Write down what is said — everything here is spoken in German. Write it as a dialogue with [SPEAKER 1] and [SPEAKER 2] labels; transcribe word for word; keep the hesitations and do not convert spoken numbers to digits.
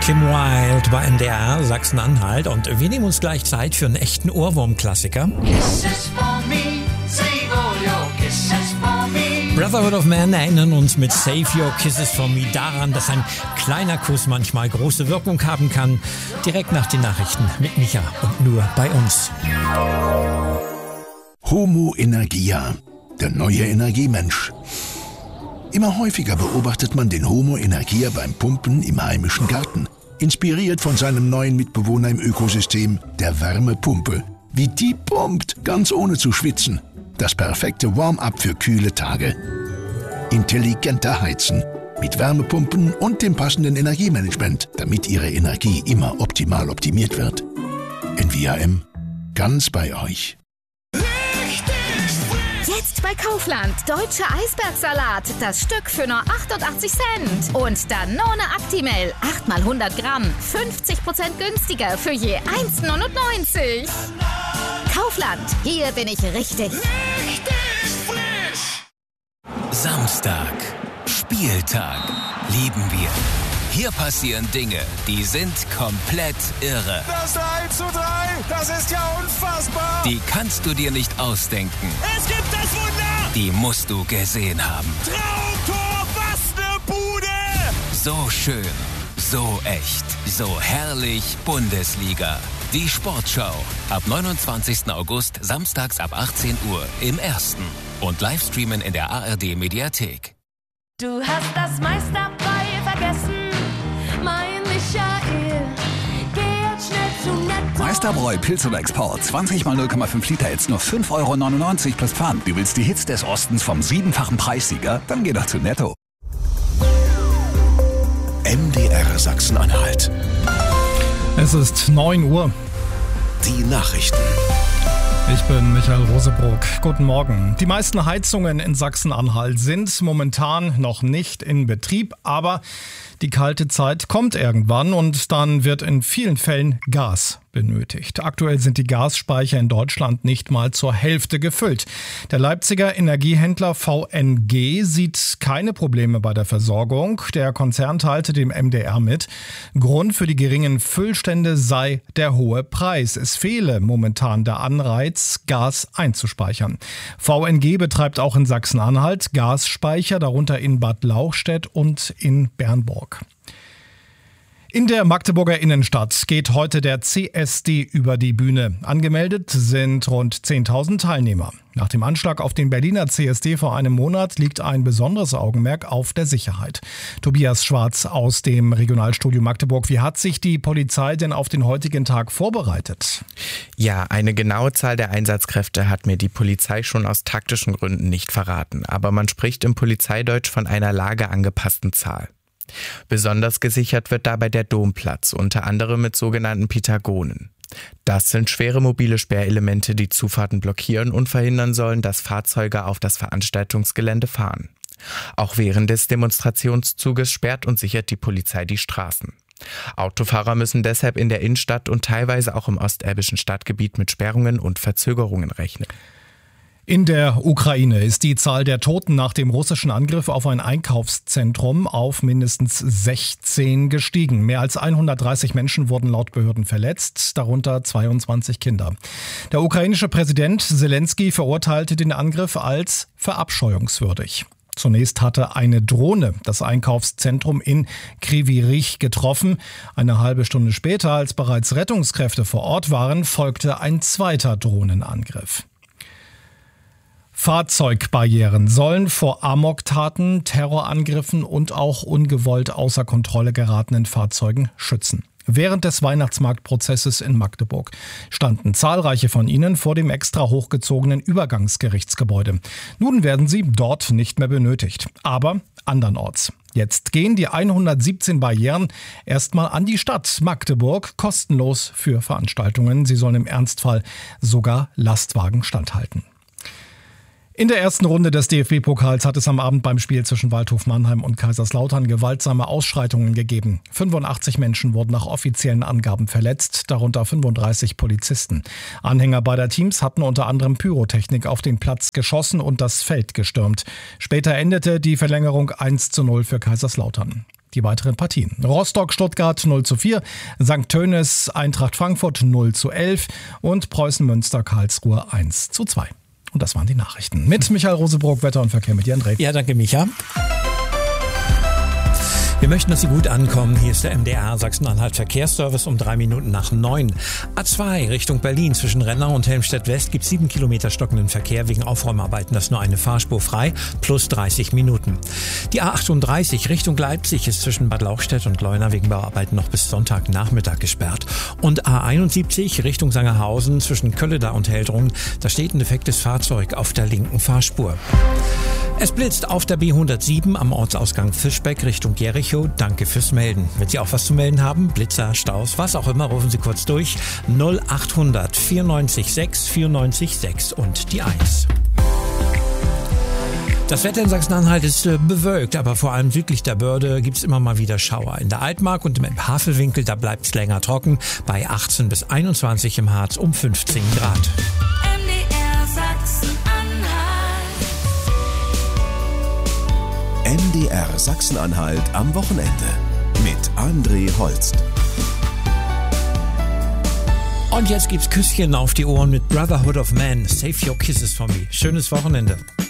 [SPEAKER 1] Kim Wilde bei M D R Sachsen-Anhalt und wir nehmen uns gleich Zeit für einen echten Ohrwurm-Klassiker. Brotherhood of Man erinnern uns mit Save Your Kisses for Me daran, dass ein kleiner Kuss manchmal große Wirkung haben kann. Direkt nach den Nachrichten mit Micha und nur bei uns.
[SPEAKER 2] Homo Energia, der neue Energiemensch. Immer häufiger beobachtet man den Homo Energia beim Pumpen im heimischen Garten. Inspiriert von seinem neuen Mitbewohner im Ökosystem, der Wärmepumpe. Wie die pumpt, ganz ohne zu schwitzen. Das perfekte Warm-up für kühle Tage. Intelligenter Heizen. Mit Wärmepumpen und dem passenden Energiemanagement, damit Ihre Energie immer optimal optimiert wird. N V A M. Ganz bei euch.
[SPEAKER 3] Jetzt bei Kaufland. Deutscher Eisbergsalat. Das Stück für nur achtundachtzig Cent. Und Danone Actimel. acht mal hundert Gramm. fünfzig Prozent günstiger für je eins neunundneunzig. Kaufland. Hier bin ich richtig.
[SPEAKER 4] Richtig frisch. Samstag. Spieltag. Lieben wir. Hier passieren Dinge, die sind komplett irre.
[SPEAKER 5] Das drei zu drei, das ist ja unfassbar.
[SPEAKER 4] Die kannst du dir nicht ausdenken.
[SPEAKER 5] Es gibt das Wunder.
[SPEAKER 4] Die musst du gesehen haben.
[SPEAKER 5] Traumtor, was ne Bude.
[SPEAKER 4] So schön, so echt, so herrlich Bundesliga. Die Sportschau. Ab neunundzwanzigsten August, samstags ab achtzehn Uhr im Ersten. Und Livestreamen in der A R D-Mediathek.
[SPEAKER 6] Du hast das meiste dabei vergessen, mein Michael. Geh jetzt schnell zu Netto.
[SPEAKER 7] Meisterbräu Pilz oder Export. zwanzig mal null Komma fünf Liter, jetzt nur fünf Euro neunundneunzig plus Pfand. Du willst die Hits des Ostens vom siebenfachen Preissieger? Dann geh doch zu Netto.
[SPEAKER 2] M D R Sachsen-Anhalt.
[SPEAKER 8] Es ist neun Uhr.
[SPEAKER 2] Die Nachrichten.
[SPEAKER 8] Ich bin Michael Rosebrock. Guten Morgen. Die meisten Heizungen in Sachsen-Anhalt sind momentan noch nicht in Betrieb, aber die kalte Zeit kommt irgendwann und dann wird in vielen Fällen Gas benötigt. Aktuell sind die Gasspeicher in Deutschland nicht mal zur Hälfte gefüllt. Der Leipziger Energiehändler V N G sieht keine Probleme bei der Versorgung. Der Konzern teilte dem M D R mit, Grund für die geringen Füllstände sei der hohe Preis. Es fehle momentan der Anreiz, Gas einzuspeichern. V N G betreibt auch in Sachsen-Anhalt Gasspeicher, darunter in Bad Lauchstädt und in Bernburg. In der Magdeburger Innenstadt geht heute der C S D über die Bühne. Angemeldet sind rund zehntausend Teilnehmer. Nach dem Anschlag auf den Berliner C S D vor einem Monat liegt ein besonderes Augenmerk auf der Sicherheit. Tobias Schwarz aus dem Regionalstudio Magdeburg. Wie hat sich die Polizei denn auf den heutigen Tag vorbereitet?
[SPEAKER 9] Ja, eine genaue Zahl der Einsatzkräfte hat mir die Polizei schon aus taktischen Gründen nicht verraten. Aber man spricht im Polizeideutsch von einer lageangepassten Zahl. Besonders gesichert wird dabei der Domplatz, unter anderem mit sogenannten Pitagonen. Das sind schwere mobile Sperrelemente, die Zufahrten blockieren und verhindern sollen, dass Fahrzeuge auf das Veranstaltungsgelände fahren. Auch während des Demonstrationszuges sperrt und sichert die Polizei die Straßen. Autofahrer müssen deshalb in der Innenstadt und teilweise auch im ostelbischen Stadtgebiet mit Sperrungen und Verzögerungen rechnen.
[SPEAKER 8] In der Ukraine ist die Zahl der Toten nach dem russischen Angriff auf ein Einkaufszentrum auf mindestens sechzehn gestiegen. Mehr als hundertdreißig Menschen wurden laut Behörden verletzt, darunter zweiundzwanzig Kinder. Der ukrainische Präsident Selenskyj verurteilte den Angriff als verabscheuungswürdig. Zunächst hatte eine Drohne das Einkaufszentrum in Kryvyi Rih getroffen. Eine halbe Stunde später, als bereits Rettungskräfte vor Ort waren, folgte ein zweiter Drohnenangriff. Fahrzeugbarrieren sollen vor Amoktaten, Terrorangriffen und auch ungewollt außer Kontrolle geratenen Fahrzeugen schützen. Während des Weihnachtsmarktprozesses in Magdeburg standen zahlreiche von ihnen vor dem extra hochgezogenen Übergangsgerichtsgebäude. Nun werden sie dort nicht mehr benötigt, aber andernorts. Jetzt gehen die hundertsiebzehn Barrieren erstmal an die Stadt Magdeburg, kostenlos für Veranstaltungen. Sie sollen im Ernstfall sogar Lastwagen standhalten. In der ersten Runde des D F B-Pokals hat es am Abend beim Spiel zwischen Waldhof Mannheim und Kaiserslautern gewaltsame Ausschreitungen gegeben. fünfundachtzig Menschen wurden nach offiziellen Angaben verletzt, darunter fünfunddreißig Polizisten. Anhänger beider Teams hatten unter anderem Pyrotechnik auf den Platz geschossen und das Feld gestürmt. Später endete die Verlängerung eins zu null für Kaiserslautern. die weiteren Partien. Rostock-Stuttgart null zu vier, Sankt Tönis Eintracht Frankfurt null zu elf und Preußen-Münster-Karlsruhe eins zu zwei. Und das waren die Nachrichten. Mit Michael Rosebrock, Wetter und Verkehr mit dir, André.
[SPEAKER 1] Ja, danke, Micha. Wir möchten, dass Sie gut ankommen. Hier ist der M D R Sachsen-Anhalt Verkehrsservice um drei Minuten nach neun. A zwei Richtung Berlin zwischen Rennau und Helmstedt West gibt sieben Kilometer stockenden Verkehr wegen Aufräumarbeiten. Das ist nur eine Fahrspur frei, plus dreißig Minuten. Die A achtunddreißig Richtung Leipzig ist zwischen Bad Lauchstädt und Leuna wegen Bauarbeiten noch bis Sonntagnachmittag gesperrt. Und A einundsiebzig Richtung Sangerhausen zwischen Kölleda und Heldrungen, da steht ein defektes Fahrzeug auf der linken Fahrspur. Es blitzt auf der B hundertsieben am Ortsausgang Fischbeck Richtung Jericho. Danke fürs Melden. Wenn Sie auch was zu melden haben, Blitzer, Staus, was auch immer, rufen Sie kurz durch. null achthundert vierundneunzig sechs vierundneunzig sechs und die eins. Das Wetter in Sachsen-Anhalt ist äh, bewölkt, aber vor allem südlich der Börde gibt's immer mal wieder Schauer. In der Altmark und im Havelwinkel, da bleibt's länger trocken. Bei achtzehn bis einundzwanzig im Harz um fünfzehn Grad.
[SPEAKER 6] M D R Sachsen-Anhalt.
[SPEAKER 10] M D R Sachsen-Anhalt am Wochenende mit André Holst.
[SPEAKER 1] Und jetzt gibt's Küsschen auf die Ohren mit Brotherhood of Man. Save your kisses for me. Schönes Wochenende.